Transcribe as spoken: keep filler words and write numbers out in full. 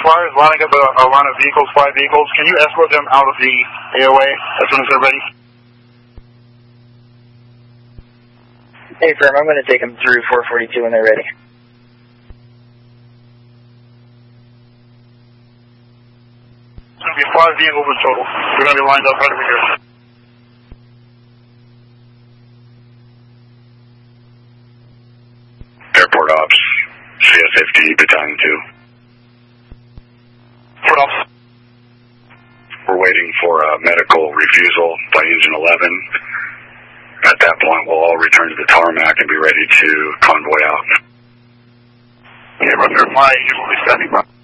far as lining up a, a line of vehicles, five vehicles, can you escort them out of the A O A as soon as they're ready? Hey, firm, I'm going to take them through four forty-two when they're ready. It's going to be five vehicles in total. They're going to be lined up right over here. Airport Ops, C F fifty, Battalion two. Port Ops. We're waiting for a medical refusal by Engine eleven. At that point, we'll all return to the tarmac and be ready to convoy out. Yeah, Roger, my usually standing by.